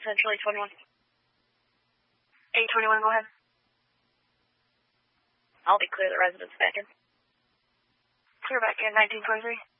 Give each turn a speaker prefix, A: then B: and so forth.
A: Central 821.
B: 821, go ahead.
A: I'll be clear the residence back in.
B: Clear back in, 1923.